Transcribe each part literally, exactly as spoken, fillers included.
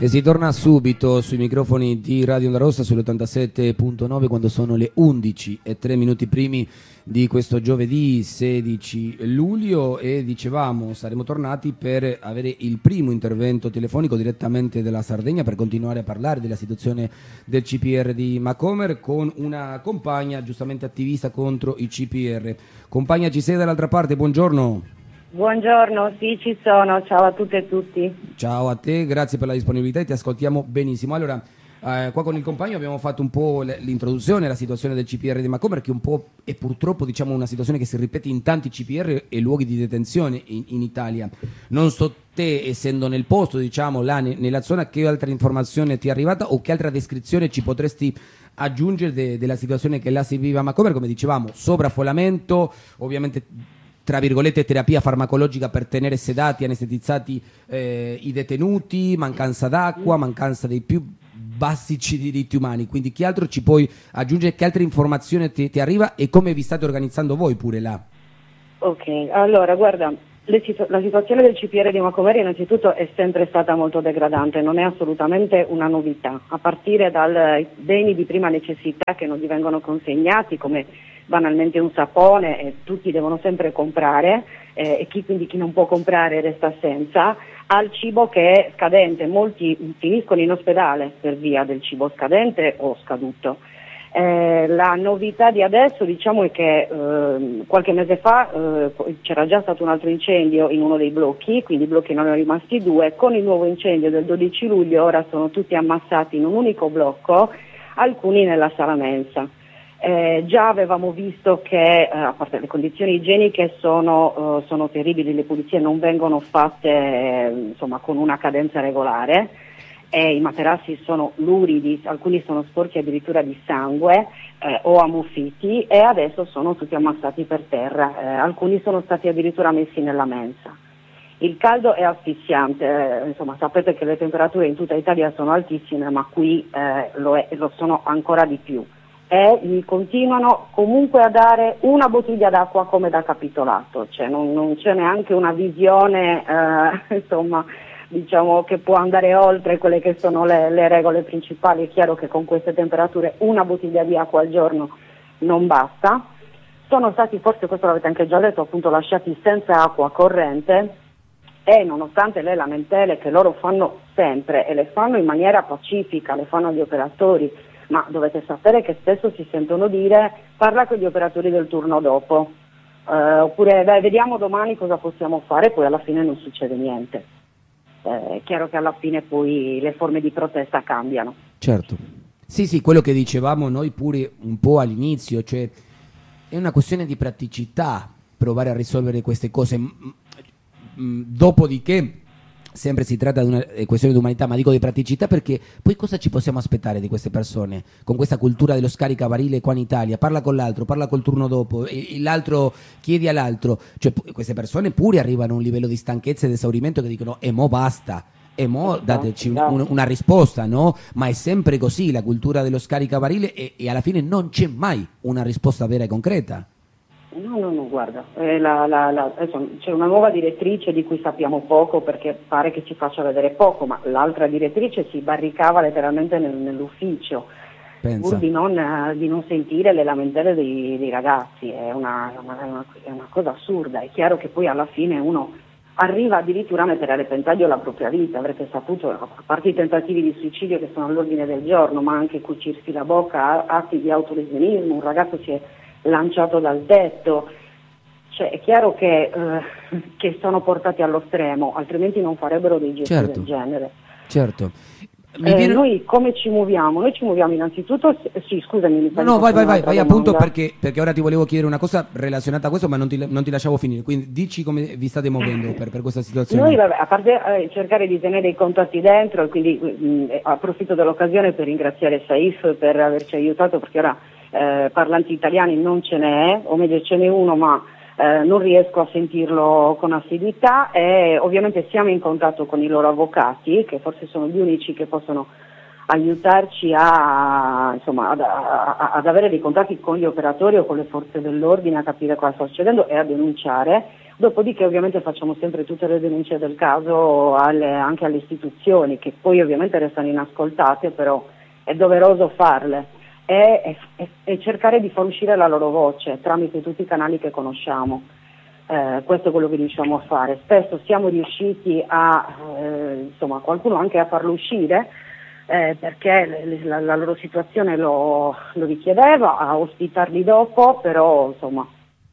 E si torna subito sui microfoni di Radio Onda Rossa sull'ottantasette punto nove quando sono le undici e tre minuti primi di questo giovedì sedici luglio e dicevamo saremo tornati per avere il primo intervento telefonico direttamente dalla Sardegna per continuare a parlare della situazione del C P R di Macomer con una compagna giustamente attivista contro i C P R. Compagna, ci sei dall'altra parte, buongiorno. Buongiorno, sì, ci sono, ciao a tutte e tutti. Ciao a te, grazie per la disponibilità e ti ascoltiamo benissimo. Allora, eh, qua con il compagno abbiamo fatto un po' l'introduzione alla situazione del C P R di Macomer, che un po' è purtroppo diciamo una situazione che si ripete in tanti C P R e luoghi di detenzione in, in Italia. Non so te, essendo nel posto, diciamo, là ne, nella zona, che altra informazione ti è arrivata o che altra descrizione ci potresti aggiungere de, della situazione che là si vive a Macomer? Come dicevamo, sovraffollamento, ovviamente tra virgolette terapia farmacologica per tenere sedati, anestetizzati eh, i detenuti, mancanza d'acqua, mancanza dei più basici diritti umani. Quindi che altro ci puoi aggiungere, che altre informazioni ti, ti arriva e come vi state organizzando voi pure là? Ok, allora guarda, le situ- la situazione del C P R di Macomer innanzitutto è sempre stata molto degradante, non è assolutamente una novità, a partire dai beni di prima necessità che non gli vengono consegnati come banalmente un sapone e tutti devono sempre comprare eh, e chi quindi chi non può comprare resta senza, al cibo che è scadente, molti finiscono in ospedale per via del cibo scadente o scaduto. Eh, la novità di adesso diciamo è che eh, qualche mese fa eh, c'era già stato un altro incendio in uno dei blocchi, quindi i blocchi ne erano rimasti due, con il nuovo incendio del dodici luglio ora sono tutti ammassati in un unico blocco, alcuni nella sala mensa. Eh, già avevamo visto che eh, a parte le condizioni igieniche sono, eh, sono terribili, le pulizie non vengono fatte eh, insomma con una cadenza regolare e i materassi sono luridi, alcuni sono sporchi addirittura di sangue eh, o ammuffiti e adesso sono tutti ammassati per terra, eh, alcuni sono stati addirittura messi nella mensa. Il caldo è asfissiante, eh, insomma sapete che le temperature in tutta Italia sono altissime ma qui eh, lo, è, lo sono ancora di più. E gli continuano comunque a dare una bottiglia d'acqua come da capitolato, cioè non, non c'è neanche una visione eh, insomma diciamo che può andare oltre quelle che sono le, le regole principali. È chiaro che con queste temperature una bottiglia di acqua al giorno non basta. Sono stati, forse questo l'avete anche già detto, appunto lasciati senza acqua corrente e nonostante le lamentele che loro fanno sempre e le fanno in maniera pacifica, le fanno agli operatori, ma dovete sapere che spesso si sentono dire parla con gli operatori del turno dopo, eh, oppure beh, vediamo domani cosa possiamo fare, poi alla fine non succede niente. Eh, è chiaro che alla fine poi le forme di protesta cambiano. Certo, sì sì, quello che dicevamo noi pure un po' all'inizio, cioè è una questione di praticità provare a risolvere queste cose, dopodiché sempre si tratta di una questione di umanità, ma dico di praticità perché poi cosa ci possiamo aspettare di queste persone con questa cultura dello scaricabarile qua in Italia? Parla con l'altro, parla col turno dopo e l'altro chiedi all'altro, cioè queste persone pure arrivano a un livello di stanchezza ed esaurimento che dicono e mo basta, e mo dateci un, un, una risposta, no? Ma è sempre così la cultura dello scaricabarile e, e alla fine non c'è mai una risposta vera e concreta. No, no, no, guarda, eh, la, la, la, adesso c'è una nuova direttrice di cui sappiamo poco perché pare che ci faccia vedere poco, ma l'altra direttrice si barricava letteralmente nel, nell'ufficio pur di non, eh, di non sentire le lamentele dei, dei ragazzi, è una, una, una, è una cosa assurda. È chiaro che poi alla fine uno arriva addirittura a mettere a repentaglio la propria vita, avrete saputo, a parte i tentativi di suicidio che sono all'ordine del giorno, ma anche cucirsi la bocca, atti di autolesionismo, un ragazzo si è lanciato dal tetto, cioè è chiaro che, eh, che sono portati allo stremo, altrimenti non farebbero dei gesti certo, del genere. Certo. Mi eh, viene... Noi come ci muoviamo? Noi ci muoviamo innanzitutto, sì scusami. Mi no, no vai vai vai, vai appunto domanda. perché, perché ora ti volevo chiedere una cosa relazionata a questo ma non ti, non ti lasciavo finire, quindi dici come vi state muovendo per, per questa situazione. Noi vabbè, a parte eh, cercare di tenere i contatti dentro e quindi mh, approfitto dell'occasione per ringraziare Saif per averci aiutato perché ora eh, parlanti italiani non ce n'è, o meglio ce n'è uno ma eh, non riesco a sentirlo con assiduità e ovviamente siamo in contatto con i loro avvocati che forse sono gli unici che possono aiutarci a, insomma, ad, a, ad avere dei contatti con gli operatori o con le forze dell'ordine a capire cosa sta succedendo e a denunciare. Dopodiché ovviamente facciamo sempre tutte le denunce del caso alle, anche alle istituzioni, che poi ovviamente restano inascoltate, però è doveroso farle e, e, e cercare di far uscire la loro voce tramite tutti i canali che conosciamo. Eh, questo è quello che riusciamo a fare. Spesso siamo riusciti a, eh, insomma, qualcuno anche a farlo uscire, eh, perché la, la loro situazione lo, lo richiedeva, a ospitarli dopo, però insomma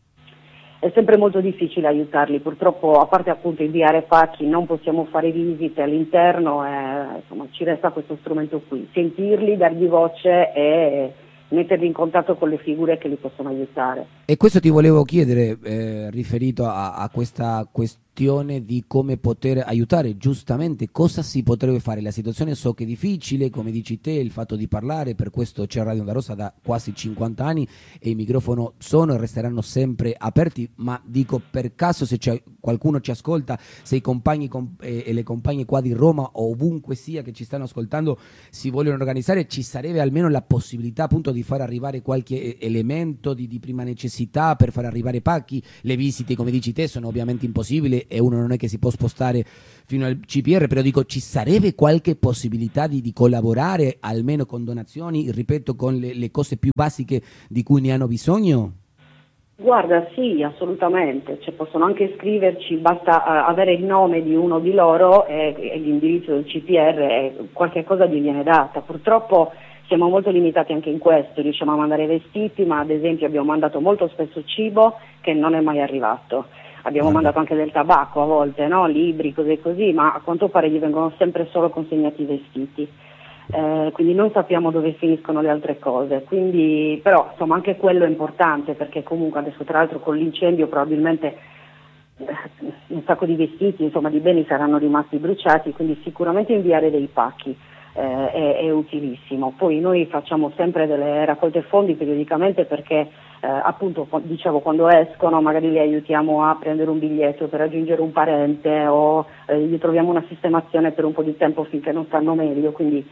è sempre molto difficile aiutarli. Purtroppo, a parte appunto inviare pacchi, non possiamo fare visite all'interno, e, insomma, ci resta questo strumento qui, sentirli, dargli voce e metterli in contatto con le figure che li possono aiutare. E questo ti volevo chiedere, eh, riferito a, a questa questione di come poter aiutare, giustamente cosa si potrebbe fare. La situazione so che è difficile, come dici te, il fatto di parlare, per questo c'è Radio Onda Rossa da quasi cinquanta anni e i microfoni sono e resteranno sempre aperti, ma dico, per caso se c'è qualcuno ci ascolta, se i compagni com- e, e le compagne qua di Roma o ovunque sia che ci stanno ascoltando si vogliono organizzare, ci sarebbe almeno la possibilità appunto di far arrivare qualche elemento di, di prima necessità per far arrivare pacchi. Le visite, come dici te, sono ovviamente impossibili e uno non è che si può spostare fino al C P R, però dico, ci sarebbe qualche possibilità di, di collaborare almeno con donazioni, ripeto, con le, le cose più basiche di cui ne hanno bisogno? Guarda, sì, assolutamente, cioè, possono anche scriverci, basta uh, avere il nome di uno di loro e, e l'indirizzo del C P R e qualche cosa gli viene data. Purtroppo siamo molto limitati anche in questo, riusciamo a mandare vestiti, ma ad esempio abbiamo mandato molto spesso cibo che non è mai arrivato. Abbiamo Guarda. mandato anche del tabacco a volte, no? Libri, cose così, ma a quanto pare gli vengono sempre solo consegnati i vestiti. Eh, quindi non sappiamo dove finiscono le altre cose, quindi, però insomma anche quello è importante, perché comunque adesso tra l'altro con l'incendio probabilmente eh, un sacco di vestiti, insomma di beni saranno rimasti bruciati, quindi sicuramente inviare dei pacchi eh, è, è utilissimo. Poi noi facciamo sempre delle raccolte fondi periodicamente perché Eh, appunto, dicevo, quando escono magari li aiutiamo a prendere un biglietto per raggiungere un parente o eh, gli troviamo una sistemazione per un po' di tempo finché non stanno meglio, quindi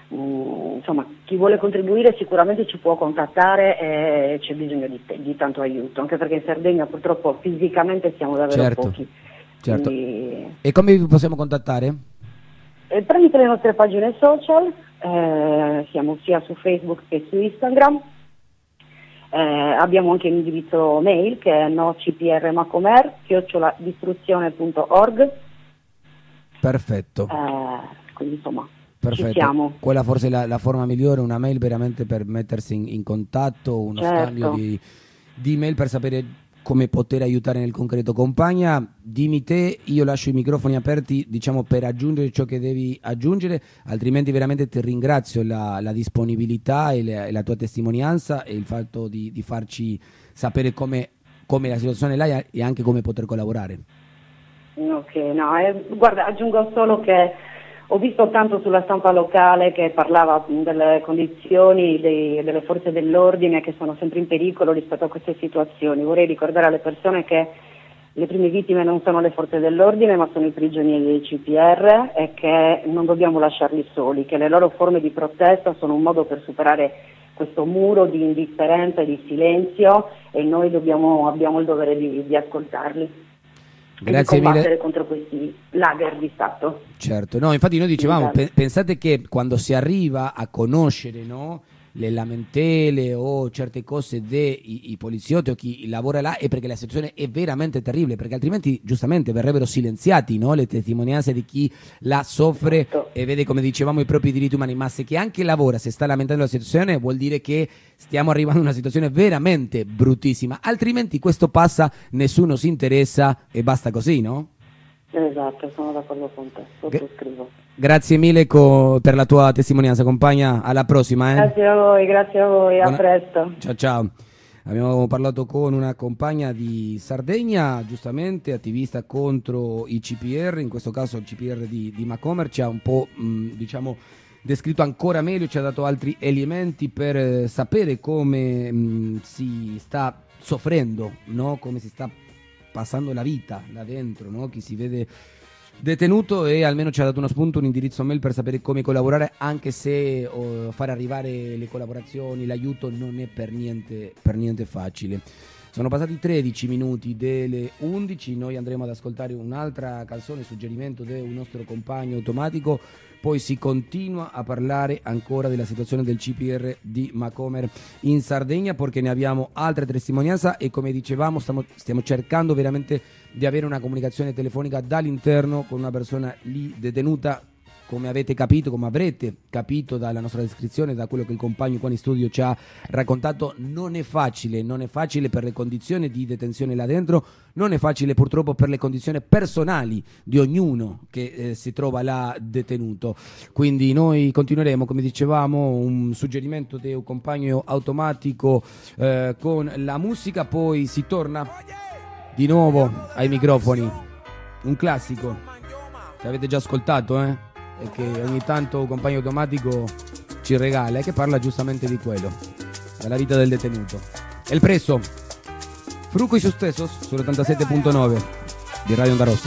mh, insomma chi vuole contribuire sicuramente ci può contattare e c'è bisogno di, di tanto aiuto, anche perché in Sardegna purtroppo fisicamente siamo davvero Certo, pochi. certo. Quindi, E come vi possiamo contattare? eh, tramite le nostre pagine social, eh, siamo sia su Facebook che su Instagram. Eh, abbiamo anche l'indirizzo mail che è nocprmacomer chiocciola distruzione punto org. Perfetto. Eh, quindi insomma Perfetto. ci siamo. Quella forse è la, la forma migliore, una mail veramente per mettersi in, in contatto, uno Certo. scambio di, di mail per sapere come poter aiutare nel concreto. Compagna, dimmi te, io lascio i microfoni aperti, diciamo, per aggiungere ciò che devi aggiungere, altrimenti veramente ti ringrazio la, la disponibilità e la, e la tua testimonianza e il fatto di, di farci sapere come, come la situazione è là e anche come poter collaborare. Ok, no, eh, guarda, aggiungo solo che ho visto tanto sulla stampa locale che parlava delle condizioni dei, delle forze dell'ordine che sono sempre in pericolo rispetto a queste situazioni. Vorrei ricordare alle persone che le prime vittime non sono le forze dell'ordine ma sono i prigionieri dei C P R e che non dobbiamo lasciarli soli, che le loro forme di protesta sono un modo per superare questo muro di indifferenza e di silenzio e noi dobbiamo, abbiamo il dovere di, di ascoltarli. Grazie e di combattere mille. contro questi lager di Stato. Certo, no, infatti noi dicevamo, Esatto. pe- pensate che quando si arriva a conoscere, no, le lamentele o certe cose dei i poliziotti o chi lavora là è perché la situazione è veramente terribile, perché altrimenti giustamente verrebbero silenziati, no, le testimonianze di chi la soffre Esatto. e vede, come dicevamo, i propri diritti umani, ma se chi anche lavora se sta lamentando la situazione vuol dire che stiamo arrivando a una situazione veramente bruttissima, altrimenti questo passa, nessuno si interessa e basta così, no? Esatto, sono d'accordo con te, sottoscrivo. Grazie mille co- per la tua testimonianza, compagna, alla prossima. Eh? Grazie a voi, grazie a voi, Buona- a presto. Ciao ciao. Abbiamo parlato con una compagna di Sardegna, giustamente attivista contro i C P R, in questo caso il C P R di, di Macomer, ci ha un po' mh, diciamo descritto ancora meglio, ci ha dato altri elementi per eh, sapere come mh, si sta soffrendo, no? Come si sta passando la vita là dentro, no? Chi si vede detenuto e almeno ci ha dato uno spunto, un indirizzo mail per sapere come collaborare, anche se oh, fare arrivare le collaborazioni, l'aiuto non è per niente, per niente facile. Sono passati tredici minuti delle undici, noi andremo ad ascoltare un'altra canzone, suggerimento di un nostro compagno automatico, poi si continua a parlare ancora della situazione del C P R di Macomer in Sardegna, perché ne abbiamo altre testimonianze e come dicevamo stiamo, stiamo cercando veramente di avere una comunicazione telefonica dall'interno con una persona lì detenuta. Come avete capito, come avrete capito dalla nostra descrizione, da quello che il compagno qua in studio ci ha raccontato, non è facile, non è facile per le condizioni di detenzione là dentro, non è facile purtroppo per le condizioni personali di ognuno che eh, si trova là detenuto. Quindi noi continueremo, come dicevamo, un suggerimento di un compagno automatico eh, con la musica, poi si torna di nuovo ai microfoni. Un classico che avete già ascoltato, eh? E che ogni tanto un compagno automatico ci regala e che parla giustamente di quello, della vita del detenuto. El Preso, Fruco y sus Tesos sull'ottantasette punto nove di Radio Onda Rossa.